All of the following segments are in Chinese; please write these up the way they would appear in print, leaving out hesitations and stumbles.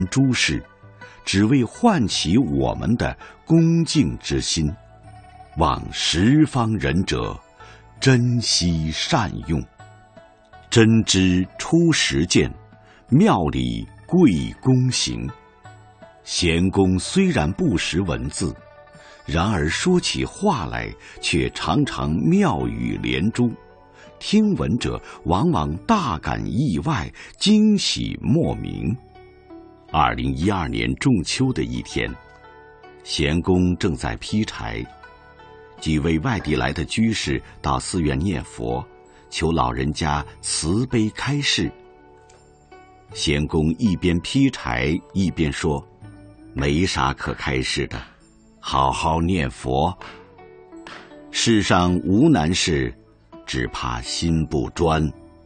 诸事，只为唤起我们的恭敬之心，望十方仁者珍惜善用。真知出实践，妙理贵躬行。贤公虽然不识文字，然而说起话来却常常妙语连珠，听闻者往往大感意外，惊喜莫名。2012年仲秋的一天，贤公正在劈柴，几位外地来的居士到寺院念佛，求老人家慈悲开示。贤公一边劈柴一边说：“没啥可开示的，好好念佛。世上无难事，只怕心不专。”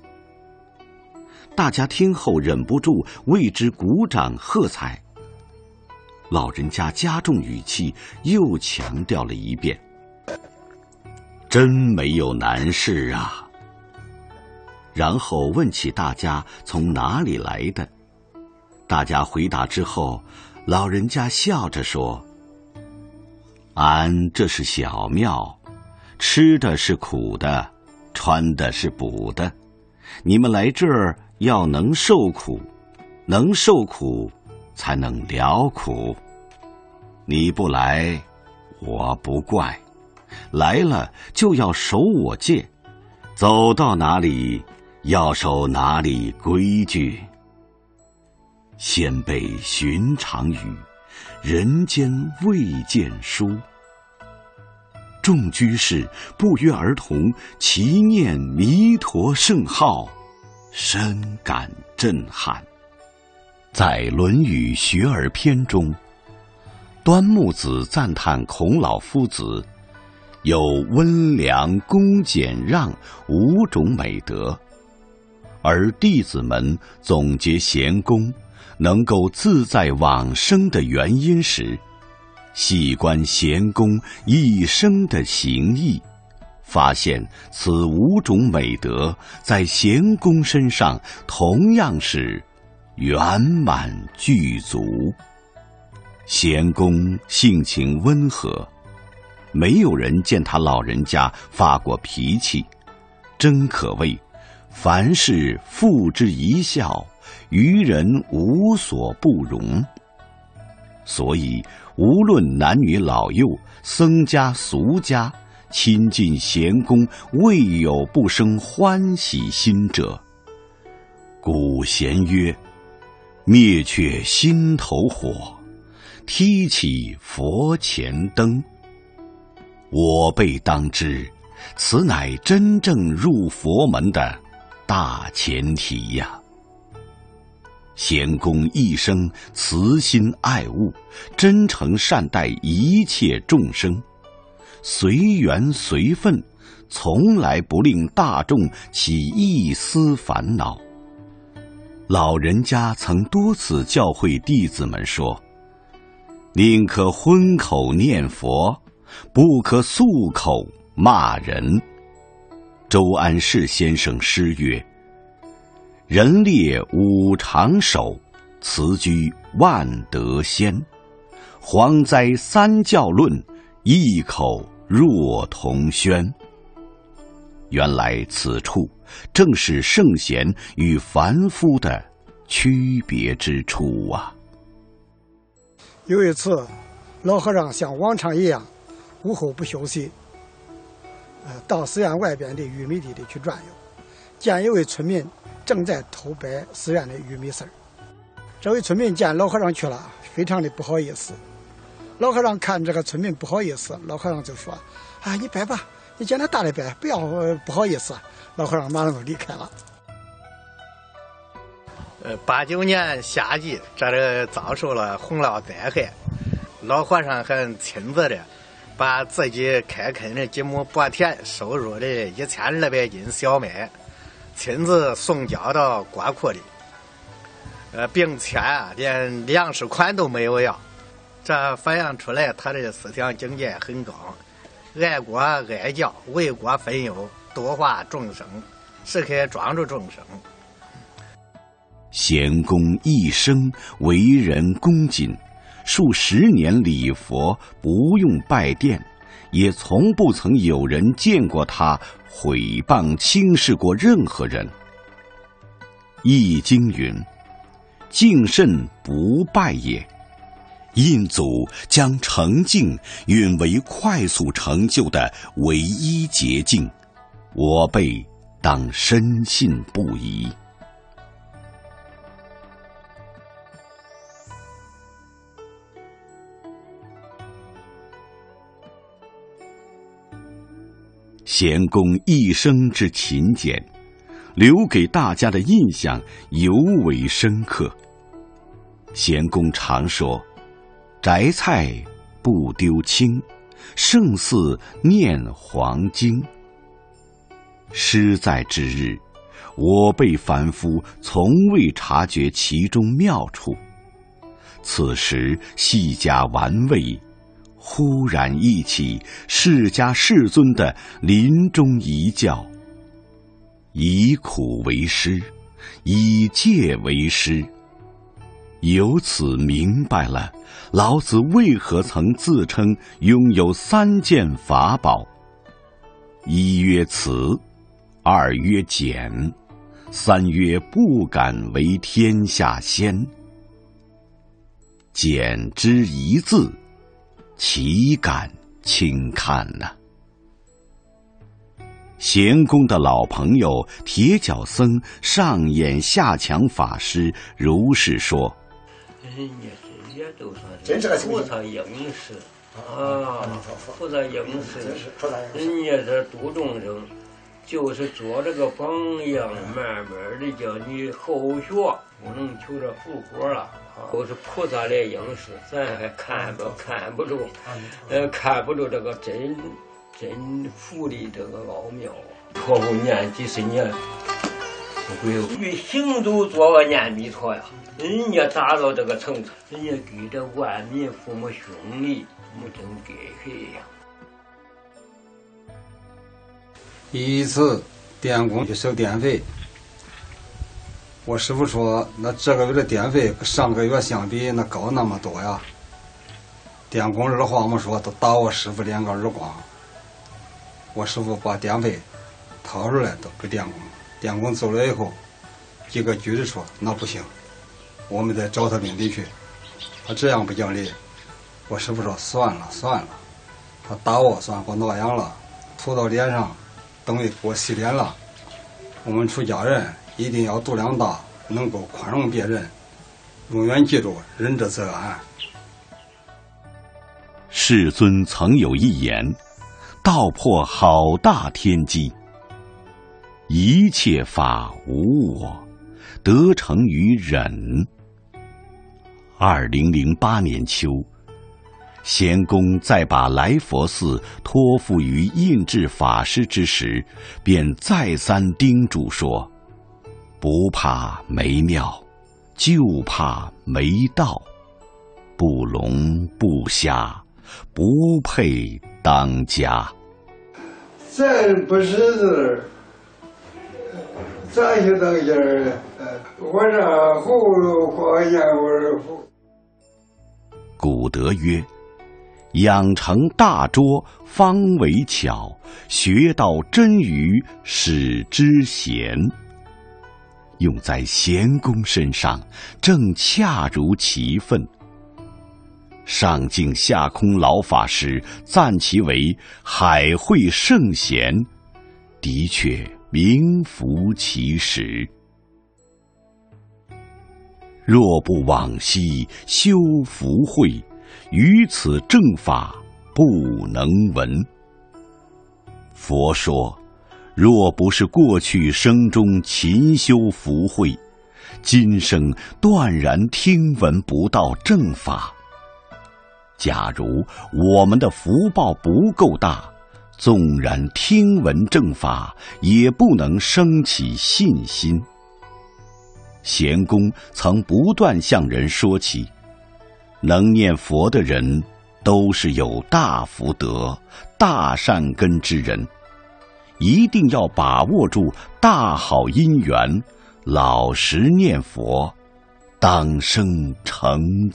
大家听后忍不住为之鼓掌喝彩。老人家加重语气，又强调了一遍：“真没有难事啊。”然后问起大家从哪里来的。大家回答之后，老人家笑着说：“俺这是小庙，吃的是苦的，穿的是补的。你们来这儿要能受苦，能受苦才能了苦。你不来，我不怪；来了就要守我戒，走到哪里要守哪里规矩。先辈寻常语，人间未见书。”众居士不约而同齐念弥陀圣号，深感震撼。在《论语学而篇》中，端木子赞叹孔老夫子有温良恭俭让5种美德，而弟子们总结贤公能够自在往生的原因时，细观贤公一生的行义，发现此5种美德在贤公身上同样是圆满具足。贤公性情温和，没有人见他老人家发过脾气，真可谓凡事付之一笑，于人无所不容。所以无论男女老幼，僧家俗家，亲近贤公，未有不生欢喜心者。古贤曰：“灭却心头火，提起佛前灯。”我辈当知，此乃真正入佛门的大前提呀。贤公一生慈心爱物，真诚善待一切众生，随缘随分，从来不令大众起一丝烦恼。老人家曾多次教诲弟子们说：“宁可荤口念佛，不可素口骂人。”周安世先生诗曰：“人列五常守，辞居万德先。蝗灾三教论，异口若同宣。”原来此处正是圣贤与凡夫的区别之处啊。 有一次，老和尚像往常一样，午后不休息，到寺院外边的玉米地里去转悠，见一位村民正在偷掰寺院的玉米丝儿。这位村民见老和尚去了，非常的不好意思。老和尚看这个村民不好意思，老和尚就说：“啊，你掰吧，你见他大的掰，不要不好意思。”老和尚马上就离开了。 89年夏季，这里遭受了洪涝灾害，老和尚还亲自的把自己开垦的几亩薄田收入的1200斤小麦，亲自送交到国库里，并且连粮食款都没有要。这反映出来他的思想境界很高，爱国爱教，为国分忧，度化众生，是可以庄助众生。 贤公一生为人恭谨，数十年礼佛，不用拜殿，也从不曾有人见过他毁谤轻视过任何人。易经云：敬慎不败也。印祖将诚敬允为快速成就的唯一捷径，我辈当深信不疑。贤公一生之勤俭，留给大家的印象尤为深刻。贤公常说：摘菜不丢青，胜似念黄经。诗在之日，我辈凡夫从未察觉其中妙处，此时细加玩味，忽然忆起释迦世尊的临终遗教：以苦为师，以戒为师。由此明白了老子为何曾自称拥有3件法宝：一曰慈，二曰俭，三曰不敢为天下先。俭之一字，岂敢轻看呢？贤公的老朋友铁脚僧上演下强法师如是说： 人家这些都算是菩萨应时啊，菩萨应时，人家这度众生，就是做这个榜样，慢慢的叫你后学，不能求着复活了。都是菩萨来应时，咱还看不住，看不住这个真佛的这个奥妙啊！托付念几十年，不会越行走做个念弥陀呀。人家达到这个程度，人家给这万民父母兄弟，没真给谁呀？ 一次电工去收电费，我师傅说，那这个月的电费跟上个月相比，那高那么多呀。电工二话没说，都打我师傅2个耳光。我师傅把电费掏出来都给电工，电工走了以后，几个局的说那不行，我们得找他领地去，他这样不讲理。我师傅说算了，他打我算给我挠痒了，涂到脸上，等于给我洗脸了。我们出家人一定要度量大，能够宽容别人，永远记住仁者则安。 世尊曾有一言，道破好大天机：一切法无我，得成于忍。2008年秋，贤公在把来佛寺托付于印智法师之时，便再三叮嘱说：不怕没庙，就怕没道，不聋不瞎，不配当家。 咱不识字，咋去当家呢？我这葫芦花烟味福。 古德曰：养成大拙，方为巧；学到真愚，使之贤。用在贤公身上，正恰如其分。上敬下空老法师赞其为海会圣贤，的确名副其实。若不往昔修福慧，于此正法不能闻。佛说，若不是过去生中勤修福慧，今生断然听闻不到正法。假如我们的福报不够大，纵然听闻正法，也不能升起信心。贤公曾不断向人说起，能念佛的人都是有大福德、大善根之人，一定要把握住大好因缘， 老实念佛，当生成